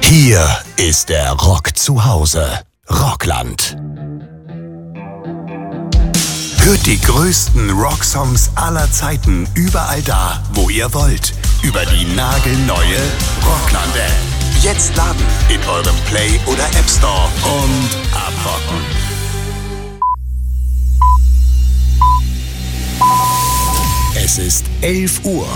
Hier ist der Rock zu Hause. Rockland. Hört die größten Rocksongs aller Zeiten überall da, wo ihr wollt. Über die nagelneue Rockland-App. Jetzt laden in eurem Play- oder App Store und abrocken. Es ist 11 Uhr.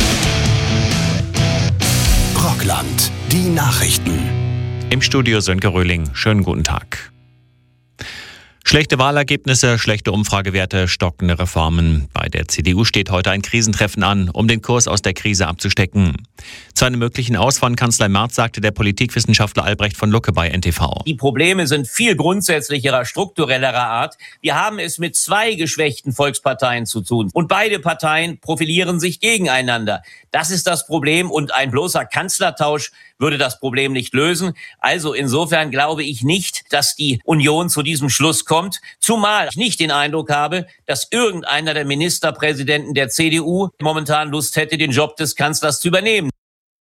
Rockland, die Nachrichten. Im Studio Sönke Röhling. Schönen guten Tag. Schlechte Wahlergebnisse, schlechte Umfragewerte, stockende Reformen. Bei der CDU steht heute ein Krisentreffen an, um den Kurs aus der Krise abzustecken. Zu einem möglichen Aus von Kanzler Merz sagte der Politikwissenschaftler Albrecht von Lucke bei NTV. Die Probleme sind viel grundsätzlicherer, strukturellerer Art. Wir haben es mit zwei geschwächten Volksparteien zu tun. Und beide Parteien profilieren sich gegeneinander. Das ist das Problem und ein bloßer Kanzlertausch würde das Problem nicht lösen. Also insofern glaube ich nicht, dass die Union zu diesem Schluss kommt. Zumal ich nicht den Eindruck habe, dass irgendeiner der Ministerpräsidenten der CDU momentan Lust hätte, den Job des Kanzlers zu übernehmen.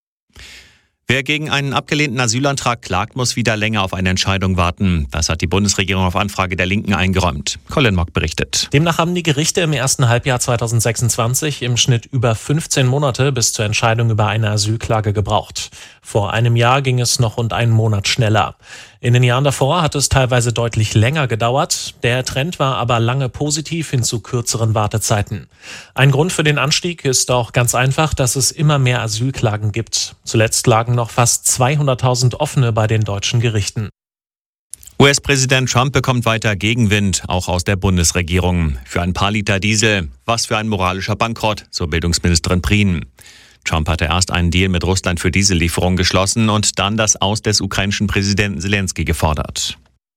Wer gegen einen abgelehnten Asylantrag klagt, muss wieder länger auf eine Entscheidung warten. Das hat die Bundesregierung auf Anfrage der Linken eingeräumt. Colin Mock berichtet. Demnach haben die Gerichte im ersten Halbjahr 2026 im Schnitt über 15 Monate bis zur Entscheidung über eine Asylklage gebraucht. Vor einem Jahr ging es noch rund einen Monat schneller. In den Jahren davor hat es teilweise deutlich länger gedauert. Der Trend war aber lange positiv hin zu kürzeren Wartezeiten. Ein Grund für den Anstieg ist auch ganz einfach, dass es immer mehr Asylklagen gibt. Zuletzt lagen noch fast 200.000 offene bei den deutschen Gerichten. US-Präsident Trump bekommt weiter Gegenwind, auch aus der Bundesregierung. Für ein paar Liter Diesel, was für ein moralischer Bankrott, so Bildungsministerin Prien. Trump hatte erst einen Deal mit Russland für Diesellieferungen geschlossen und dann das Aus des ukrainischen Präsidenten Zelensky gefordert.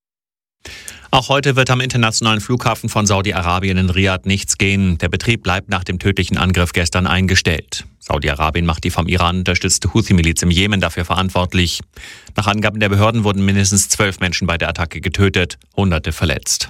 Auch heute wird am internationalen Flughafen von Saudi-Arabien in Riad nichts gehen. Der Betrieb bleibt nach dem tödlichen Angriff gestern eingestellt. Saudi-Arabien macht die vom Iran unterstützte Houthi-Miliz im Jemen dafür verantwortlich. Nach Angaben der Behörden wurden mindestens 12 Menschen bei der Attacke getötet, Hunderte verletzt.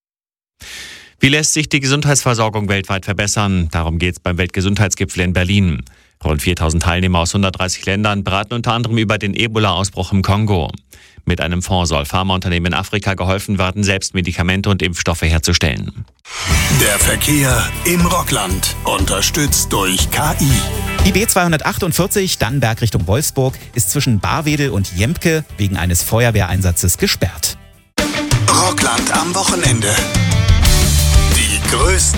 Wie lässt sich die Gesundheitsversorgung weltweit verbessern? Darum geht es beim Weltgesundheitsgipfel in Berlin. Rund 4.000 Teilnehmer aus 130 Ländern beraten unter anderem über den Ebola-Ausbruch im Kongo. Mit einem Fonds soll Pharmaunternehmen in Afrika geholfen werden, selbst Medikamente und Impfstoffe herzustellen. Der Verkehr im Rockland, unterstützt durch KI. Die B248 Dannenberg Richtung Wolfsburg ist zwischen Barwedel und Jempke wegen eines Feuerwehreinsatzes gesperrt. Rockland am Wochenende. Die größten